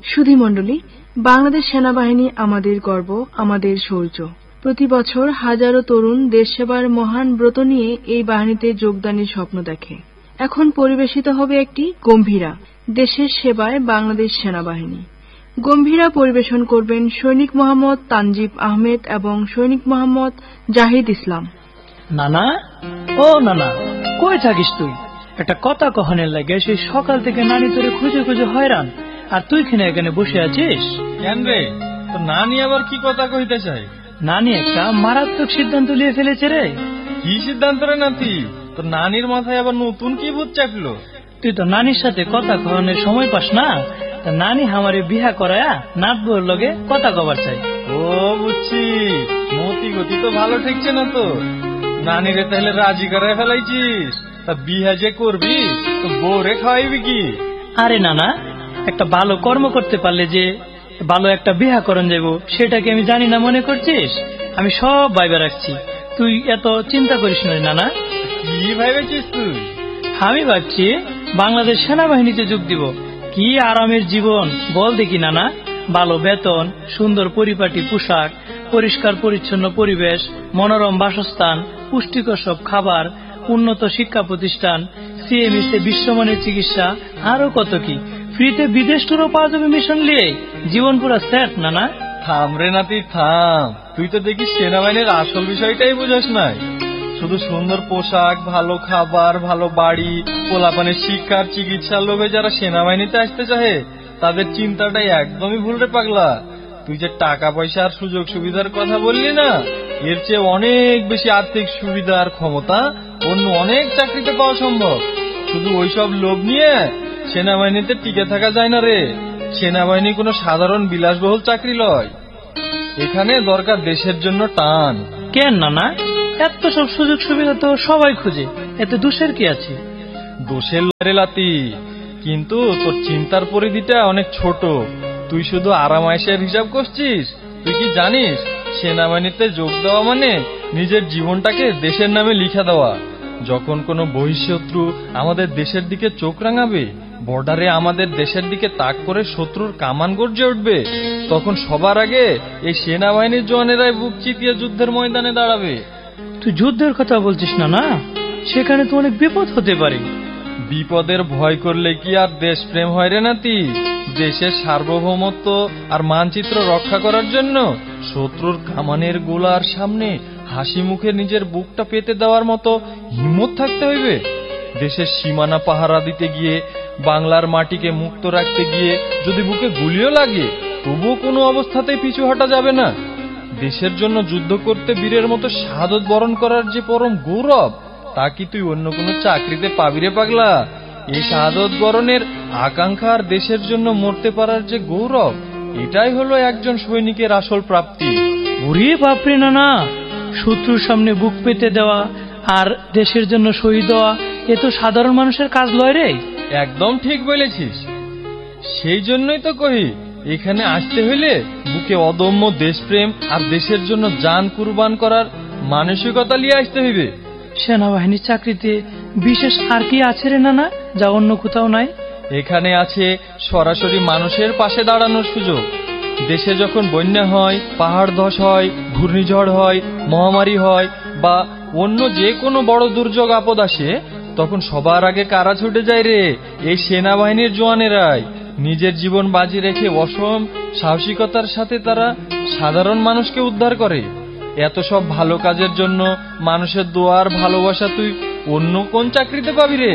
সুধীমণ্ডলী, বাংলাদেশ সেনাবাহিনী আমাদের গর্ব, আমাদের শৌর্য। প্রতি বছর হাজারো তরুণ দেশসেবার মহান ব্রত নিয়ে এই বাহিনীতে যোগদানের স্বপ্ন দেখে। এখন পরিবেশিত হবে একটি গম্ভীরা, দেশের সেবায় বাংলাদেশ সেনাবাহিনী। গম্ভীরা পরিবেশন করবেন সৈনিক মোহাম্মদ তানজিব আহমেদ এবং সৈনিক মোহাম্মদ জাহিদ ইসলাম। নানা, ও নানা, কই থাকিস তুই? একটা কথা কখনের লাগে সেই সকাল থেকে নানি তোরে খুঁজে খুঁজে হয়রান, আর তুই এখানে বসে আছিস কেন রে? তো নানি আবার কি কথা কইতে চাই? নানি একটা মারাত্মক সিদ্ধান্ত নিয়ে ফেলেছে রে। কি সিদ্ধান্ত রে নাতি? তো নানির মাথায় আবার নতুন কি ভূত চাপলো? তুই তো নানির সাথে কথা কখনের সময় পাস না, তা নানি আমারে বিহা করায়া নাতবর লগে কথা কবার চাই। ও বুঝছি, মতি গতি তো ভালো ঠেকছে না তো। নানিরে তাহলে রাজি করায় ফেলাইছিস? তা বিহা যে করবি তো বউরে খাওয়াইবি কি? আরে নানা, একটা ভালো কর্ম করতে পারলে যে ভালো একটা বিহা করন যাইব, সেটাকে আমি জানি না মনে করছিস? আমি সব ভাইবা রাখছি, তুই এত চিন্তা করিস না নানা। কি ভাইবেছিস তুই? আমি ভাবছি বাংলাদেশ সেনাবাহিনীতে যোগ দিব। কি আরামের জীবন বল দেখি নানা। ভালো বেতন, সুন্দর পরিপাটি পোশাক, পরিষ্কার পরিচ্ছন্ন পরিবেশ, মনোরম বাসস্থান, পুষ্টিকর সব খাবার, উন্নত শিক্ষা প্রতিষ্ঠান, সিএমইতে বিশ্বমানের চিকিৎসা, আরো কত কি। ফ্রিতে বিদেশ টুরও পাওয়া যাবে মিশন নিয়ে। জীবন পুরো সেট নানা। থাম রে নাতি থাম, তুই তো দেখি সেনাবাহিনীর আসল বিষয়টাই বুঝাস নাই। শুধু সুন্দর পোশাক, ভালো খাবার, ভালো বাড়ি, পোলাপানের শিক্ষার চিকিৎসার লোভে যারা সেনাবাহিনীতে আসতে চাহে তাদের চিন্তাটাই একদমই ভুল রে পাগলা। তুই যে টাকা পয়সা আর সুযোগ সুবিধার কথা বললি না, এর চেয়ে অনেক বেশি আর্থিক সুবিধা আর ক্ষমতা অন্য অনেক চাকরিতে পাওয়া সম্ভব। শুধু ওইসব লোভ নিয়ে সেনাবাহিনীতে টিকে থাকা যায় না রে। সেনাবাহিনী কোনো সাধারণ বিলাসবহুল চাকরি লয়। এখানে দরকার দেশের জন্য টান। কেন নানা? এত সব সুযোগ সুবিধা তো সবাই খুঁজে, এতে দোষের কি আছে? দোষের লড়ে লাতি, কিন্তু তোর চিন্তার পরিধিটা অনেক ছোট। তুই শুধু আরামায়েশের হিসাব করছিস। তুই কি জানিস, সেনাবাহিনীতে যোগ দেওয়া মানে নিজের জীবনটাকে দেশের নামে লিখে দেওয়া। যখন কোনো বহিঃশত্রু আমাদের দেশের দিকে চোখ রাঙাবে, বর্ডারে আমাদের দেশের দিকে তাক করে শত্রুর কামান গর্জে উঠবে, তখন সবার আগে এই সেনাবাহিনীর জওয়ানেরাই বুক চিতিয়ে যুদ্ধের ময়দানে দাঁড়াবে। তুই যুদ্ধের কথা বলছিস না না? সেখানে তো অনেক বিপদ হতে পারে। বিপদের ভয় করলে কি আর দেশপ্রেম হয় রে নাতি? দেশের সার্বভৌমত্ব আর মানচিত্র রক্ষা করার জন্য শত্রুর কামানের গোলার সামনে হাসি মুখে নিজের বুকটা পেতে দেওয়ার মতো হিম্মত থাকতে হইবে। দেশের সীমানা পাহারা দিতে গিয়ে, বাংলার মাটিকে মুক্ত রাখতে গিয়ে যদি বুকে গুলিও লাগে, তবুও কোনো অবস্থাতেই পিছু হটা যাবে না। দেশের জন্য যুদ্ধ করতে বীরের মতো শাহাদত বরণ করার যে পরম গৌরব, তা কি তুই অন্য কোনো চাকরিতে পাবি রে পাগলা? এই শাহাদত বরণের আকাঙ্ক্ষা আর দেশের জন্য মরতে পারার যে গৌরব, এটাই হলো একজন সৈনিকের আসল প্রাপ্তি। ওরে বাপরে নানা, শত্রুর সামনে বুক পেতে দেওয়া আর দেশের জন্য শহীদ হওয়া, এ তো সাধারণ মানুষের কাজ লয় রে। একদম ঠিক বলেছিস। সেই জন্যই তো কহি, এখানে আসতে হইলে বুকে অদম্য দেশপ্রেম আর দেশের জন্য জান কুরবান করার মানসিকতা নিয়ে আসতে হইবে। সেনাবাহিনীর চাকরিতে বিশেষ আর কি আছে রে নানা, যা অন্য কোথাও নাই? এখানে আছে সরাসরি মানুষের পাশে দাঁড়ানোর সুযোগ। দেশে যখন বন্যা হয়, পাহাড় ধস হয়, ঘূর্ণিঝড় হয়, মহামারী হয় বা অন্য যে কোনো বড় দুর্যোগ আপদ আসে, তখন সবার আগে কারা ছুটে যায় রে? এই সেনাবাহিনীর জওয়ানেরাই। নিজের জীবন বাজি রেখে অসম সাহসিকতার সাথে তারা সাধারণ মানুষকে উদ্ধার করে। এত সব ভালো কাজের জন্য মানুষের দোয়ার ভালোবাসা তুই অন্য কোন চাকরিতে পাবি রে?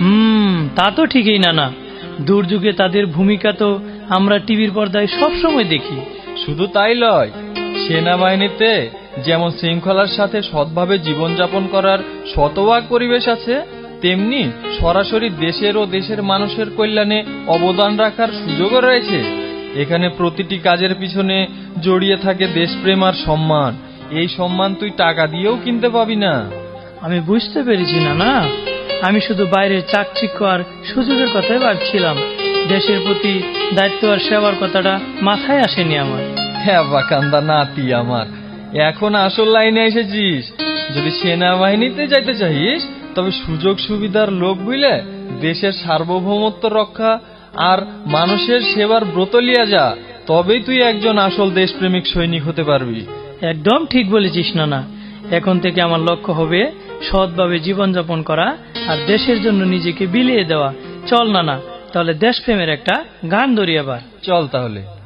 তা তো ঠিকই নানা। দুর্যোগে তাদের ভূমিকা তো আমরা টিভির পর্দায় সব সময় দেখি। শুধু তাই লয়, সেনাবাহিনীতে যেমন শৃঙ্খলার সাথে সৎভাবে জীবনযাপন করার শতভাগ পরিবেশ আছে, তেমনি সরাসরি দেশের ও দেশের মানুষের কল্যাণে অবদান রাখার সুযোগও রয়েছে। এখানে প্রতিটি কাজের পিছনে জড়িয়ে থাকে দেশপ্রেম আর সম্মান। এই সম্মান তুই টাকা দিয়েও কিনতে পাবি না। আমি বুঝতে পেরেছি না, আমি শুধু বাইরের চাকচিক্য আর সুযোগের কথাই ভাবছিলাম। দেশের প্রতি দায়িত্ব আর সেবার কথাটা মাথায় আসেনি আমার। হ্যাঁ বাকান্দা নাতি আমার, এখন আসল লাইনে এসেছিস। যদি সেনাবাহিনীতে যাইতে চাইস, তবে সুযোগ সুবিধার লোভ বুঝলে দেশের সার্বভৌমত্ব রক্ষা আর মানুষের সেবার ব্রত লিয়া যা, তবেই তুই একজন আসল দেশপ্রেমিক সৈনিক হতে পারবি। একদম ঠিক বলেছিস নানা। এখন থেকে আমার লক্ষ্য হবে সৎভাবে জীবনযাপন করা আর দেশের জন্য নিজেকে বিলিয়ে দেওয়া। চল নানা, তাহলে দেশপ্রেমের একটা গান ধরি আবার। চল তাহলে।